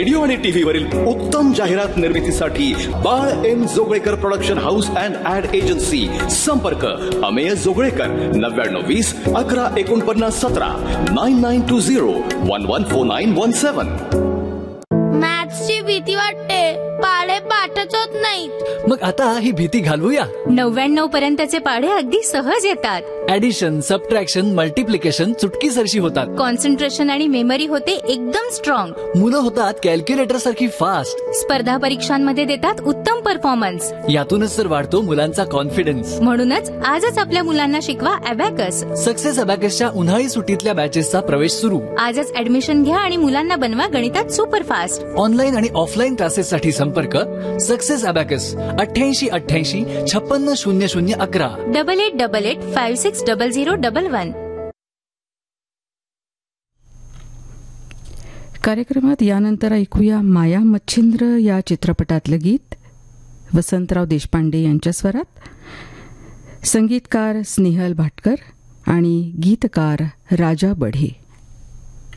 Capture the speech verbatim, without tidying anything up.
Radio आणि TV वरील उत्तम जाहिरात निर्मितीसाठी बाळ M Joglekar production house and add agency. संपर्क अमेय जोगळेकर नव्याण्णव वीस अकरा एकोणपन्नास सतरा nine nine to zero one one four nine one सेवन. मॅथ्सची भीती वाटते, पाढे पाठच होत नाहीत. मग आता ही भीती घालवूया. नव्याण्णव पर्यंतचे पाढे अगदी सहज येतात. ऍडिशन, सबट्रॅक्शन, मल्टिप्लिकेशन चुटकीसरशी होतात. कॉन्सन्ट्रेशन आणि मेमरी होते एकदम स्ट्रॉंग. मुलं होतात कॅल्क्युलेटर सारखी फास्ट. स्पर्धा परीक्षांमध्ये देतात उत्तम परफॉर्मन्स. यातूनच तर वाढतो मुलांचा कॉन्फिडन्स. म्हणूनच आजच आपल्या मुलांना शिकवा अबॅकस. सक्सेस अबॅकसच्या उन्हाळी सुट्टीतल्या बॅचेसचा प्रवेश सुरू. आजच ऍडमिशन घ्या आणि मुलांना बनवा गणितात सुपरफास्ट. ऑनलाईन आणि ऑफलाईन क्लासेससाठी संपर्क सक्सेस अबॅकस अठ्ठ्याऐंशी अठ्ठ्याऐंशी छप्पन्न शून्य शून्य अकरा double eight double eight five six double zero double one. कार्यक्रमात यानंतर ऐकूया माया मच्छिंद्र या चित्रपटातलं गीत वसंतराव देशपांडे यांच्या स्वरात. संगीतकार स्नेहल भाटकर आणि गीतकार राजा बढे.